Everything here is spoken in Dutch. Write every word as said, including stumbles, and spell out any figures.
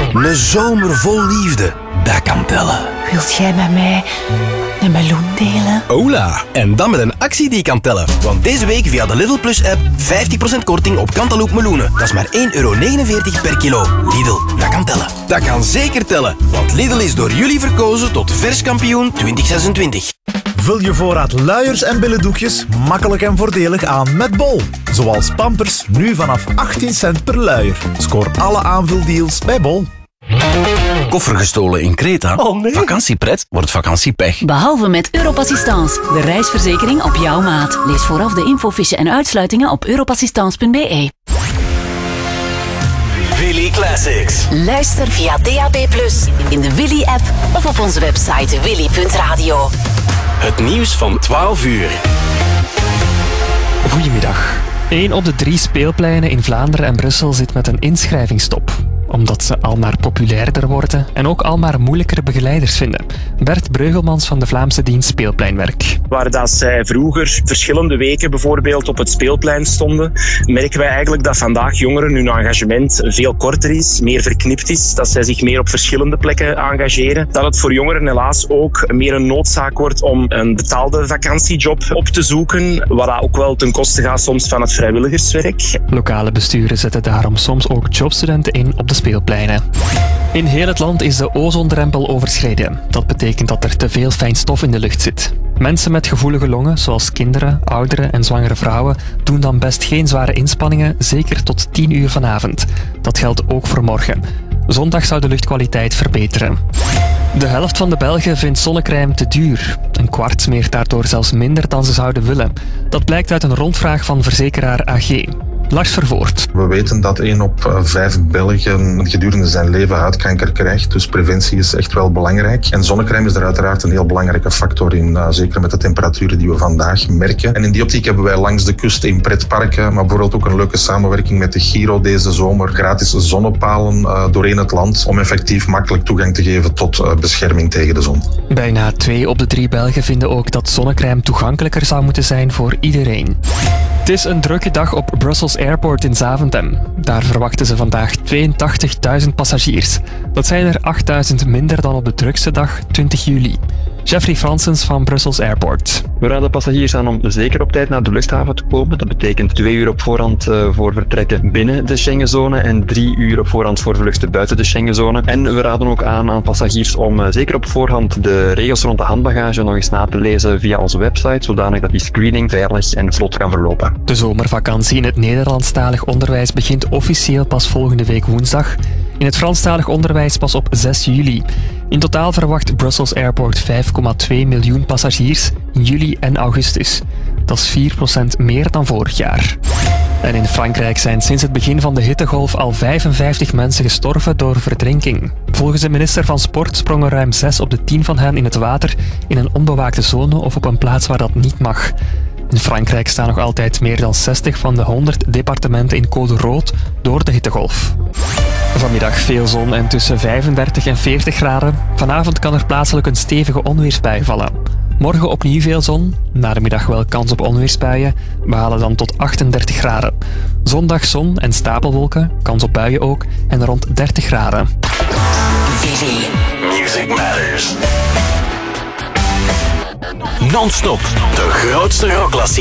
Een zomer vol liefde, dat kan tellen. Wilt jij met mij een meloen delen? Hola! En dan met een actie die kan tellen. Want deze week via de Lidl Plus app vijftig procent korting op Cantaloupe meloenen. Dat is maar één euro negenenveertig per kilo. Lidl, dat kan tellen. Dat kan zeker tellen. Want Lidl is door jullie verkozen tot verskampioen twintig zesentwintig. Vul je voorraad luiers en billendoekjes makkelijk en voordelig aan met Bol. Zoals Pampers, nu vanaf achttien cent per luier. Scoor alle aanvuldeals bij Bol. Koffer gestolen in Kreta? Oh nee. Vakantiepret wordt vakantiepech. Behalve met Europassistance, de reisverzekering op jouw maat. Lees vooraf de infofiche en uitsluitingen op europassistance punt b e. Willy Classics. Luister via D A B plus, in de Willy-app of op onze website willy punt radio. Het nieuws van twaalf uur. Goedemiddag. Eén op de drie speelpleinen in Vlaanderen en Brussel zit met een inschrijvingsstop. Omdat ze al maar populairder worden en ook al maar moeilijkere begeleiders vinden. Bert Breugelmans van de Vlaamse dienst Speelpleinwerk. Waar dat zij vroeger verschillende weken bijvoorbeeld op het speelplein stonden, merken wij eigenlijk dat vandaag jongeren hun engagement veel korter is, meer verknipt is, dat zij zich meer op verschillende plekken engageren. Dat het voor jongeren helaas ook meer een noodzaak wordt om een betaalde vakantiejob op te zoeken, wat ook wel ten koste gaat soms van het vrijwilligerswerk. Lokale besturen zetten daarom soms ook jobstudenten in op de speelpleinen. In heel het land is de ozondrempel overschreden. Dat betekent dat er te veel fijn stof in de lucht zit. Mensen met gevoelige longen, zoals kinderen, ouderen en zwangere vrouwen, doen dan best geen zware inspanningen, zeker tot tien uur vanavond. Dat geldt ook voor morgen. Zondag zou de luchtkwaliteit verbeteren. De helft van de Belgen vindt zonnecrème te duur. Een kwart smeert daardoor zelfs minder dan ze zouden willen. Dat blijkt uit een rondvraag van verzekeraar A G. Lars Vervoort. We weten dat één op vijf Belgen gedurende zijn leven huidkanker krijgt. Dus preventie is echt wel belangrijk. En zonnecrème is er uiteraard een heel belangrijke factor in. Uh, zeker met de temperaturen die we vandaag merken. En in die optiek hebben wij langs de kust in pretparken, maar bijvoorbeeld ook een leuke samenwerking met de Giro deze zomer. Gratis zonnepalen uh, doorheen het land om effectief makkelijk toegang te geven tot uh, bescherming tegen de zon. Bijna twee op de drie Belgen vinden ook dat zonnecrème toegankelijker zou moeten zijn voor iedereen. Het is een drukke dag op Brussels Airport in Zaventem. Daar verwachten ze vandaag tweeëntachtigduizend passagiers. Dat zijn er achtduizend minder dan op de drukste dag, twintig juli. Jeffrey Fransens van Brussels Airport. We raden passagiers aan om zeker op tijd naar de luchthaven te komen. Dat betekent twee uur op voorhand uh, voor vertrekken binnen de Schengenzone en drie uur op voorhand voor vluchten buiten de Schengenzone. En we raden ook aan aan passagiers om uh, zeker op voorhand de regels rond de handbagage nog eens na te lezen via onze website, zodanig dat die screening veilig en vlot kan verlopen. De zomervakantie in het Nederlandstalig onderwijs begint officieel pas volgende week woensdag. In het Franstalig onderwijs pas op zes juli. In totaal verwacht Brussels Airport vijf komma twee miljoen passagiers in juli en augustus. Dat is vier procent meer dan vorig jaar. En in Frankrijk zijn sinds het begin van de hittegolf al vijfenvijftig mensen gestorven door verdrinking. Volgens de minister van Sport sprongen ruim zes op de tien van hen in het water in een onbewaakte zone of op een plaats waar dat niet mag. In Frankrijk staan nog altijd meer dan zestig van de honderd departementen in code rood door de hittegolf. Vanmiddag veel zon en tussen vijfendertig en veertig graden. Vanavond kan er plaatselijk een stevige onweersbui vallen. Morgen opnieuw veel zon, na de middag wel kans op onweersbuien. We halen dan tot achtendertig graden. Zondag zon en stapelwolken, kans op buien ook, en rond dertig graden. Willy. Music Matters. Non-stop, de grootste rockklassiekers.